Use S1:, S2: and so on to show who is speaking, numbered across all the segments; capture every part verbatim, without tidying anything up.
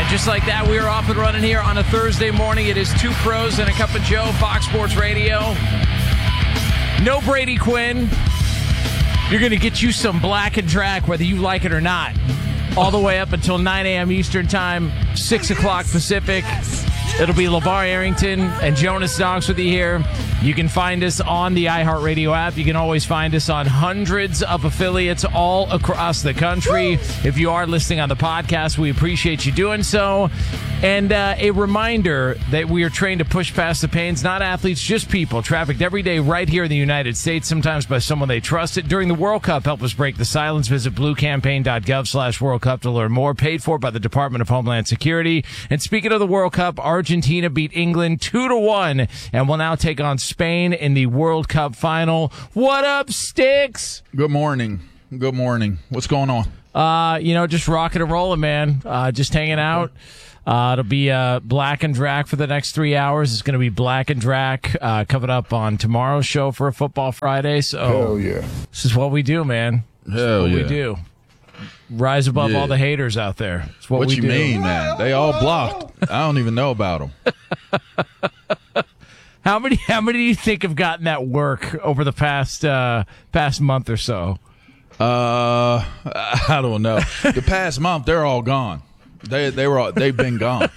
S1: just like that, we are off and running here on a Thursday morning. It is Two Pros and a Cup of Joe, Fox Sports Radio. No Brady Quinn. You're going to get you some Black and Drac, whether you like it or not. All the way up until nine a.m. Eastern Time, six o'clock Pacific. It'll be LeVar Arrington and Jonas Knox with you here. You can find us on the iHeartRadio app. You can always find us on hundreds of affiliates all across the country. If you are listening on the podcast, we appreciate you doing so. And uh, a reminder that we are trained to push past the pains, not athletes, just people, trafficked every day right here in the United States, sometimes by someone they trusted. During the World Cup, help us break the silence. Visit bluecampaign.gov slash World Cup to learn more. Paid for by the Department of Homeland Security. And speaking of the World Cup, Argentina beat England two to one and will now take on Spain in the World Cup final. What up, Sticks?
S2: Good morning. Good morning. What's going on?
S1: Uh, you know, just rocking and rolling, man. Uh, just hanging out. Uh, it'll be uh, Black and Drac for the next three hours. It's going to be Black and Drac uh, coming up on tomorrow's show for a Football Friday. So
S2: Hell yeah.
S1: This is what we do, man.
S2: Hell
S1: what
S2: yeah.
S1: we do. Rise above
S2: yeah.
S1: all the haters out there. It's what
S2: what
S1: we
S2: you
S1: do.
S2: mean, man? They all blocked. I don't even know about them.
S1: How many? How many do you think have gotten that work over the past uh, past month or so?
S2: Uh, I don't know. The past month, they're all gone. They they were all, they've been gone.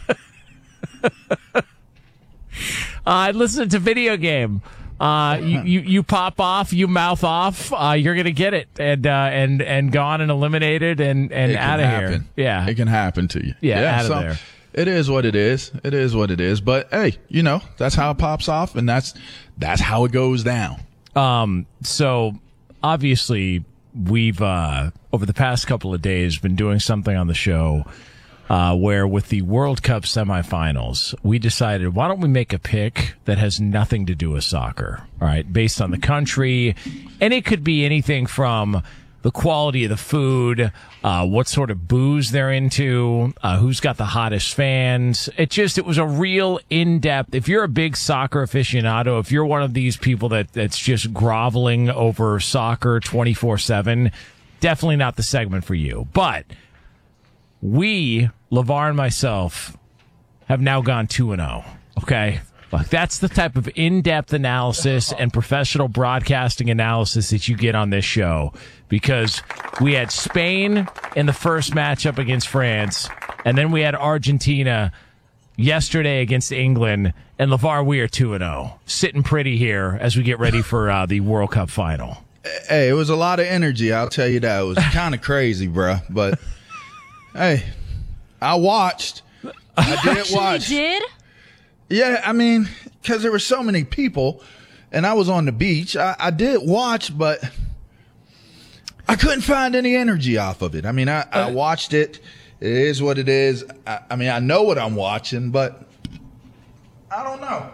S1: I uh, listened to Video Game. Uh, you, you, you pop off, you mouth off, uh, you're gonna get it, and uh, and and gone and eliminated and and out of here. Yeah,
S2: it can happen to you.
S1: Yeah,
S2: yeah
S1: out
S2: so
S1: of there.
S2: It is what it is. It is what it is. But hey, you know that's how it pops off, and that's that's how it goes down.
S1: Um. So obviously, we've uh, over the past couple of days been doing something on the show. Uh, where with the World Cup semifinals, we decided, why don't we make a pick that has nothing to do with soccer, all right, based on the country. And it could be anything from the quality of the food, uh, what sort of booze they're into, uh, who's got the hottest fans. It just, it was a real in-depth, if you're a big soccer aficionado, if you're one of these people that, that's just groveling over soccer twenty-four seven, definitely not the segment for you. But we, LeVar and myself, have now gone two and oh, okay? Look, that's the type of in-depth analysis and professional broadcasting analysis that you get on this show, because we had Spain in the first matchup against France, and then we had Argentina yesterday against England, and LeVar, we are two and oh, sitting pretty here as we get ready for uh, the World Cup final.
S2: Hey, it was a lot of energy, I'll tell you that. It was kind of crazy, bro, but... Hey, I watched. I did watch.
S3: You did?
S2: Yeah, I mean, because there were so many people, and I was on the beach. I, I did watch, but I couldn't find any energy off of it. I mean, I, I watched it. It is what it is. I, I mean, I know what I'm watching, but I don't know.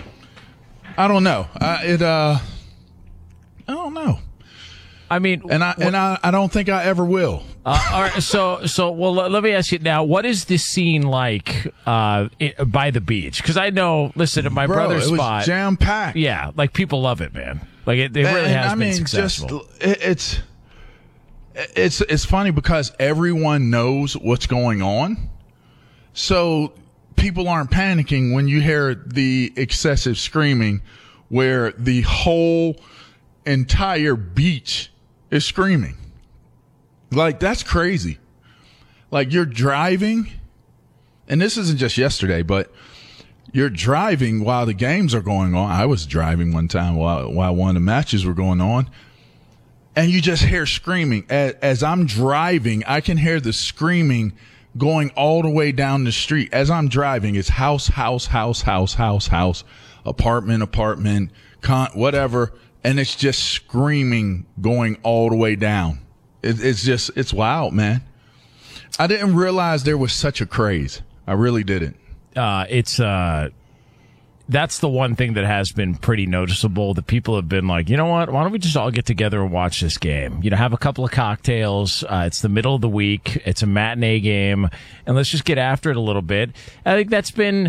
S2: I don't know. I, it. Uh, I don't know.
S1: I mean,
S2: and I and I, I don't think I ever will.
S1: Uh, all right, so so well, let me ask you now. What is this scene like uh, it, by the beach? Because I know, listen, at my
S2: Bro,
S1: brother's
S2: it was
S1: spot,
S2: jam packed.
S1: Yeah, like people love it, man. Like it, it really
S2: and,
S1: has
S2: I
S1: been
S2: mean,
S1: successful.
S2: Just, it, it's it's it's funny because everyone knows what's going on, so people aren't panicking when you hear the excessive screaming, where the whole entire beach is screaming. Like, that's crazy. Like, you're driving, and this isn't just yesterday, but you're driving while the games are going on. I was driving one time while while one of the matches were going on, and you just hear screaming. As, as I'm driving, I can hear the screaming going all the way down the street. As I'm driving, it's house, house, house, house, house, house, apartment, apartment, con- whatever. And it's just screaming going all the way down. It, it's just, it's wild, man. I didn't realize there was such a craze. I really didn't.
S1: Uh, it's, uh, that's the one thing that has been pretty noticeable. That people have been like, you know what? Why don't we just all get together and watch this game? You know, have a couple of cocktails. Uh, it's the middle of the week. It's a matinee game. And let's just get after it a little bit. I think that's been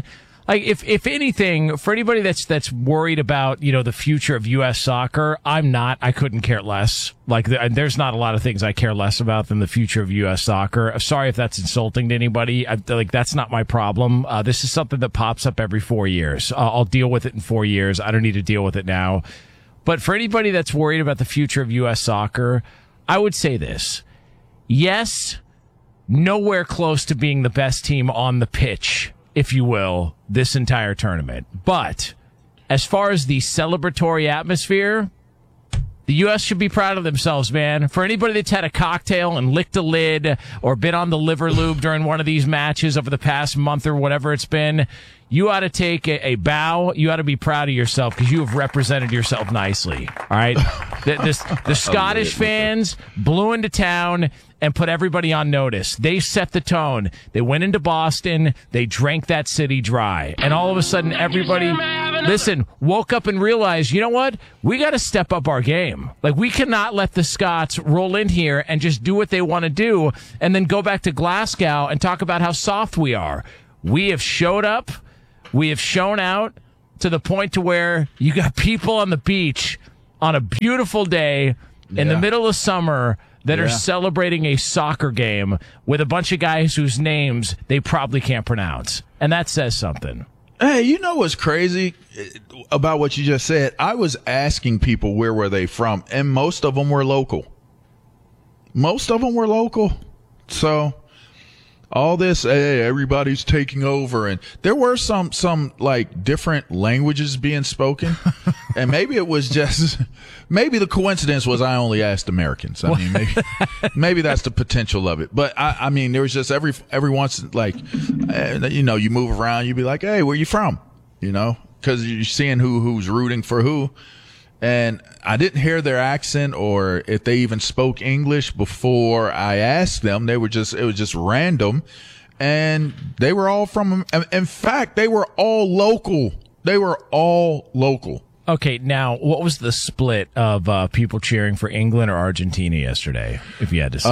S1: Like, if if anything, for anybody that's that's worried about, you know, the future of U S soccer, I'm not. I couldn't care less. Like, there's not a lot of things I care less about than the future of U S soccer. Sorry if that's insulting to anybody. I, like, that's not my problem. Uh, this is something that pops up every four years. Uh, I'll deal with it in four years. I don't need to deal with it now. But for anybody that's worried about the future of U S soccer, I would say this. Yes, nowhere close to being the best team on the pitch, if you will, this entire tournament. But as far as the celebratory atmosphere, the U S should be proud of themselves, man. For anybody that's had a cocktail and licked a lid or been on the liver lube during one of these matches over the past month or whatever it's been, you ought to take a, a bow. You ought to be proud of yourself because you have represented yourself nicely. All right? The, the, the Scottish fans blew into town and put everybody on notice. They set the tone. They went into Boston. They drank that city dry. And all of a sudden, everybody, listen, woke up and realized, you know what? We got to step up our game. Like, we cannot let the Scots roll in here and just do what they want to do and then go back to Glasgow and talk about how soft we are. We have showed up. We have shown out to the point to where you got people on the beach on a beautiful day in
S2: Yeah.
S1: the middle of summer that
S2: Yeah.
S1: are celebrating a soccer game with a bunch of guys whose names they probably can't pronounce. And that says something.
S2: Hey, you know what's crazy about what you just said? I was asking people where were they from, and most of them were local. Most of them were local. So all this, hey, everybody's taking over, and there were some some like different languages being spoken, and maybe it was just maybe the coincidence was I only asked Americans. I mean, maybe maybe that's the potential of it. But I, I mean, there was just every every once like, uh, you know, you move around, you be like, hey, where you from? You know, because you're seeing who who's rooting for who. And I didn't hear their accent or if they even spoke English before I asked them. They were just, it was just random. And they were all from, in fact, they were all local. They were all local.
S1: Okay, now, what was the split of uh, people cheering for England or Argentina yesterday, if you had to say?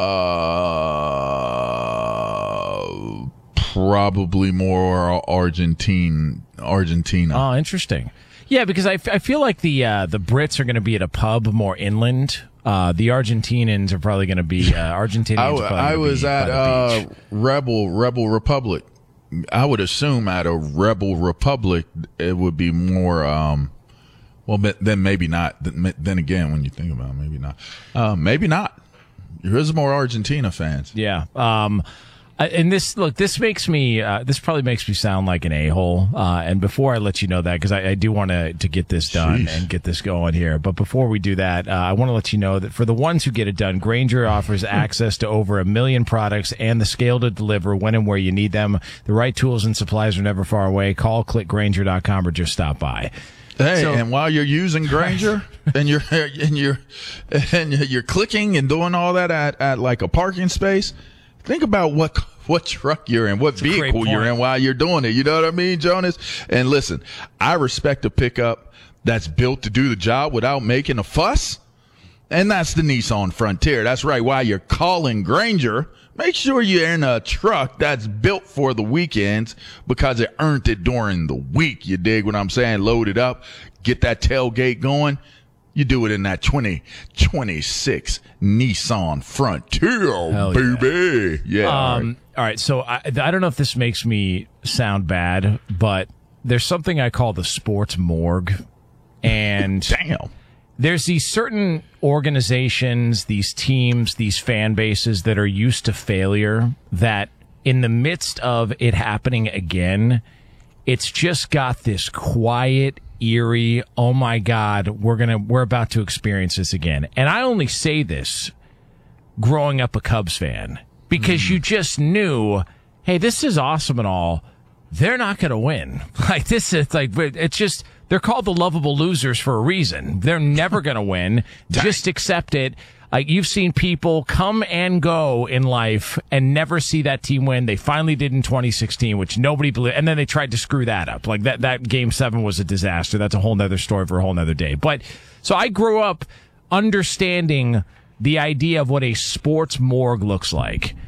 S2: Uh, probably more Argentine, Argentina.
S1: Oh, interesting. Yeah, because I, f- I feel like the uh, the Brits are going to be at a pub more inland. Uh, the Argentinians are probably going to be uh, Argentinians.
S2: I,
S1: are probably
S2: I
S1: gonna
S2: was
S1: be
S2: at
S1: by the
S2: uh,
S1: beach.
S2: Rebel Rebel Republic. I would assume at a Rebel Republic it would be more. Um, well, but then maybe not. Then again, when you think about it, maybe not. Uh, maybe not. There's more Argentina fans.
S1: Yeah. Um, I- and this, look, this makes me, uh, this probably makes me sound like an a-hole. Uh, and before I let you know that, because I, I do want to to get this done
S2: Jeez.
S1: and get this going here. But before we do that, uh, I want to let you know that for the ones who get it done, Grainger offers access to over a million products and the scale to deliver when and where you need them. The right tools and supplies are never far away. Call, click Grainger dot com or just stop by.
S2: Hey,
S1: So-
S2: and while you're using Grainger and you're and you're and you're clicking and doing all that at, at like a parking space, think about what what truck you're in, what
S1: a great
S2: vehicle you're
S1: point.
S2: in while you're doing it. You know what I mean, Jonas? And listen, I respect a pickup that's built to do the job without making a fuss. And that's the Nissan Frontier. That's right. While you're calling Grainger, make sure you're in a truck that's built for the weekends because it earned it during the week. You dig what I'm saying? Load it up, get that tailgate going. You do it in that twenty twenty-six Nissan Frontier,
S1: Hell yeah.
S2: baby. Yeah. all
S1: Um, all right. So I, I don't know if this makes me sound bad, but there's something I call the sports morgue. And
S2: right. Damn.
S1: there's these certain organizations, these teams, these fan bases that are used to failure that in the midst of it happening again, it's just got this quiet, eerie, oh my God, we're going to, we're about to experience this again. And I only say this growing up a Cubs fan because mm. you just knew, hey, this is awesome and all. They're not going to win. Like this is like, it's just, they're called the lovable losers for a reason. They're never going to win. Just accept it. Like you've seen people come and go in life and never see that team win. They finally did in twenty sixteen, which nobody believed. And then they tried to screw that up. Like that, that game seven was a disaster. That's a whole nother story for a whole nother day. But so I grew up understanding the idea of what a sports morgue looks like.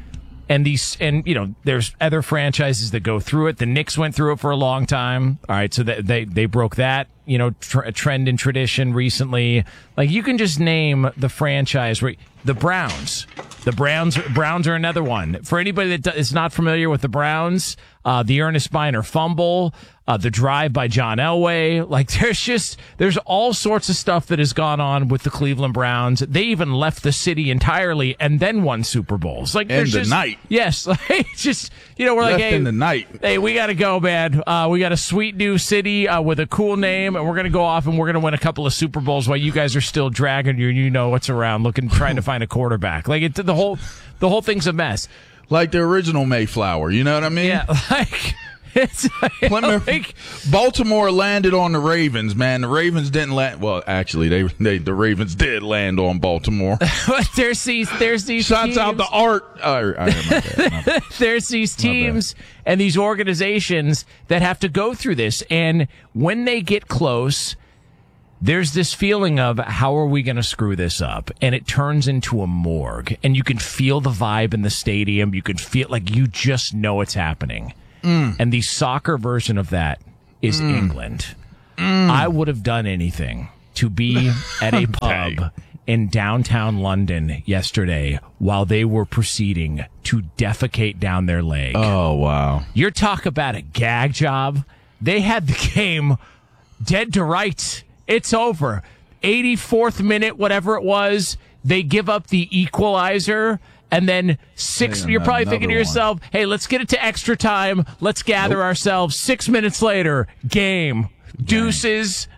S1: And these, and you know, there's other franchises that go through it. The Knicks went through it for a long time. All right, so they they, they broke that, you know, tr- trend and tradition recently. Like you can just name the franchise where the Browns, the Browns, Browns are another one. For anybody that is not familiar with the Browns, uh, the Ernest Biner fumble, uh, the drive by John Elway. Like there's just, there's all sorts of stuff that has gone on with the Cleveland Browns. They even left the city entirely and then won Super Bowls. Like
S2: in the
S1: just,
S2: night.
S1: Yes. Like just, you know, we're
S2: left
S1: like, hey,
S2: in the night.
S1: Hey, we got to go, man. Uh, we got a sweet new city uh, with a cool name, and we're going to go off and we're going to win a couple of Super Bowls while you guys are still dragging you, you know what's around, looking, trying to find a quarterback. Like it, the whole, the whole thing's a mess.
S2: Like the original Mayflower, you know what I mean?
S1: Yeah, like it's
S2: Plymouth,
S1: like,
S2: Baltimore landed on the Ravens, man. The Ravens didn't land. Well, actually, they, they the Ravens did land on Baltimore.
S1: but there's these, there's these.
S2: Shouts
S1: teams.
S2: out to Art. Oh, my bad, my bad.
S1: There's these teams and these organizations that have to go through this, and when they get close, there's this feeling of how are we going to screw this up? And it turns into a morgue, and you can feel the vibe in the stadium. You can feel like you just know it's happening. Mm. And the soccer version of that is mm. England. Mm. I would have done anything to be at a pub in downtown London yesterday while they were proceeding to defecate down their leg.
S2: Oh, wow.
S1: You're talk about a gag job. They had the game dead to rights. It's over. eighty-fourth minute, whatever it was, they give up the equalizer, and then six,
S2: Hey,
S1: you're probably
S2: another
S1: thinking to yourself, hey, let's get it to extra time. Let's gather
S2: Nope.
S1: ourselves. Six minutes later, game. Deuces.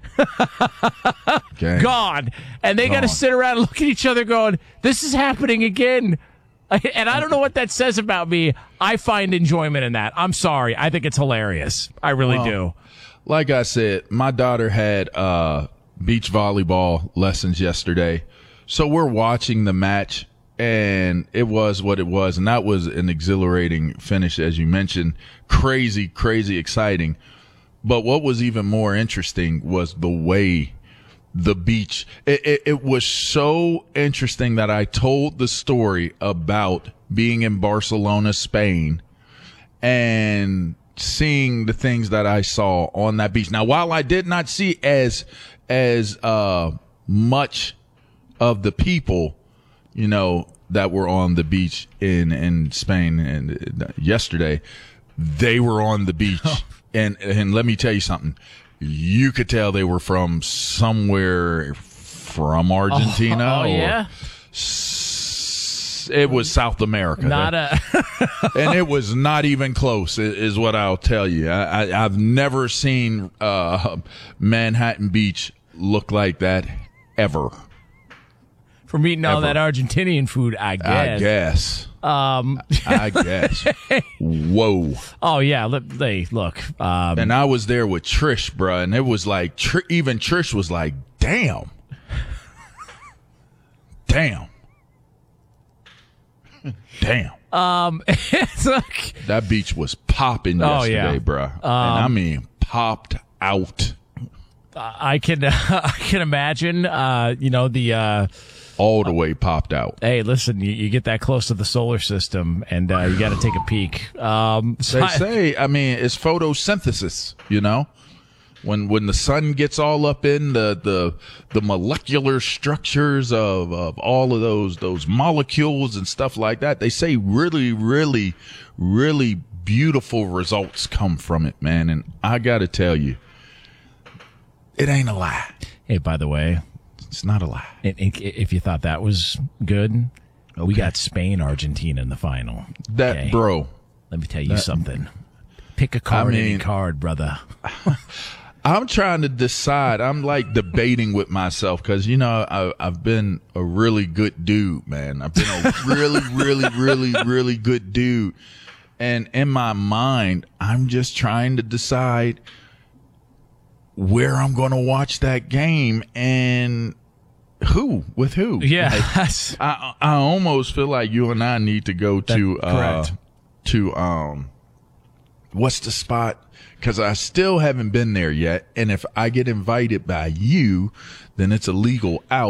S2: Okay.
S1: Gone. And they got to
S2: Gone.
S1: sit around and look at each other going, this is happening again. And I don't know what that says about me. I find enjoyment in that. I'm sorry. I think it's hilarious. I really
S2: Well,
S1: do.
S2: Like I said, my daughter had uh, beach volleyball lessons yesterday. So we're watching the match, and it was what it was. And that was an exhilarating finish, as you mentioned. Crazy, crazy exciting. But what was even more interesting was the way the beach, it, it, it was so interesting that I told the story about being in Barcelona, Spain, and seeing the things that I saw on that beach. Now, while I did not see as, as, uh, much of the people, you know, that were on the beach in, in Spain and uh, yesterday, they were on the beach. and, and let me tell you something. You could tell they were from somewhere from Argentina.
S1: Oh, oh
S2: or
S1: yeah.
S2: S- it was South America.
S1: Not a.
S2: and it was not even close, i- is what I'll tell you. I, I, I've never seen uh, Manhattan Beach look like that ever.
S1: From eating all
S2: Ever.
S1: that Argentinian food, I guess.
S2: I guess.
S1: Um,
S2: I guess. Whoa.
S1: oh yeah, look, they look. Um,
S2: And I was there with Trish, bruh, and it was like, Tr- even Trish was like, damn. Damn. Damn.
S1: um, it's like,
S2: That beach was popping
S1: Oh,
S2: yesterday,
S1: yeah.
S2: bruh. and I mean, popped out.
S1: I can, I can imagine. Uh, you know the. Uh,
S2: All the way popped out.
S1: hey, listen, you, you get that close to the solar system, and uh, you got to take a peek. Um, so
S2: They
S1: I-
S2: say, I mean, it's photosynthesis, you know? When when the sun gets all up in the the, the molecular structures of, of all of those those molecules and stuff like that, they say really, really, really beautiful results come from it, man. And I got to tell you, it ain't a lie.
S1: hey, by the way,
S2: It's not a lie.
S1: i- i- if you thought that was good, we got Spain, Argentina in the final.
S2: That,
S1: Okay?
S2: bro,
S1: Let me tell you something. Pick a card, any
S2: mean-
S1: card, brother.
S2: I'm trying to decide. I'm like debating with myself because, you know, I, I've been a really good dude, man. I've been a really, really, really, really good dude. And in my mind, I'm just trying to decide where I'm going to watch that game and who, with who.
S1: Yeah,
S2: Like,
S1: that's-
S2: I, I almost feel like you and I need to go to, uh,
S1: correct.
S2: to, um, what's the spot? Because I still haven't been there yet. And if I get invited by you, then it's a legal out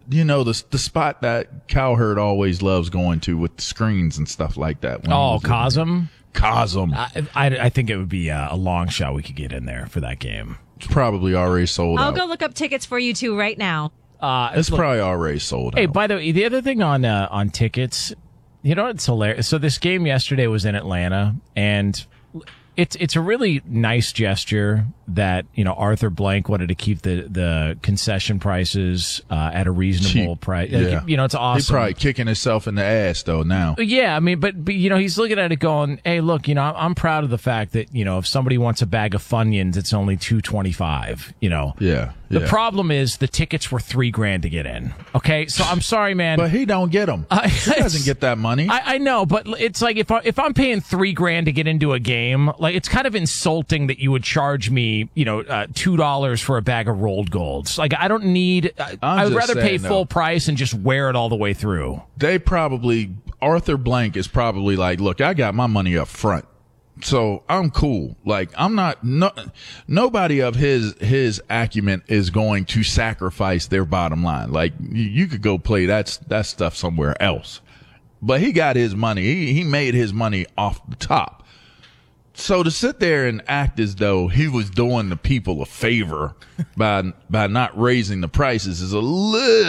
S2: you know, the the spot that Cowherd always loves going to with the screens and stuff like that. when he
S1: Oh,
S2: was in
S1: Cosm.
S2: there. Cosm.
S1: I, I, I think it would be uh, a long shot we could get in there for that game.
S2: It's probably already sold
S3: I'll
S2: out.
S3: go look up tickets for you two right now.
S1: Uh,
S2: It's
S1: look-
S2: probably already sold
S1: Hey,
S2: out.
S1: by the way, the other thing on uh, on tickets, you know, it's hilarious. So this game yesterday was in Atlanta, and it's it's a really nice gesture that, you know, Arthur Blank wanted to keep the the concession prices uh, at a reasonable
S2: Cheap.
S1: price.
S2: Yeah.
S1: You know, it's awesome.
S2: He's probably kicking himself in the ass though now.
S1: Yeah, I mean, but, but you know, he's looking at it going, "Hey, look, you know, I'm, I'm proud of the fact that, you know, if somebody wants a bag of Funyuns, it's only two twenty five. You know,
S2: Yeah,
S1: The
S2: yeah.
S1: problem is the tickets were three grand to get in. Okay, so I'm sorry, man.
S2: But he don't get them.
S1: I-
S2: he doesn't get that money.
S1: I, I know, but it's like if I, if I'm paying three grand to get into a game, like it's kind of insulting that you would charge me, you know, uh, two dollars for a bag of rolled golds. Like I don't need. I,
S2: I'm
S1: I would
S2: just
S1: rather pay
S2: saying,
S1: full
S2: though.
S1: price and just wear it all the way through.
S2: They probably Arthur Blank is probably like, look, I got my money up front, so I'm cool. Like I'm not. No, nobody of his his acumen is going to sacrifice their bottom line. Like you, you could go play that that stuff somewhere else, but he got his money. He he made his money off the top. So to sit there and act as though he was doing the people a favor by by not raising the prices is a little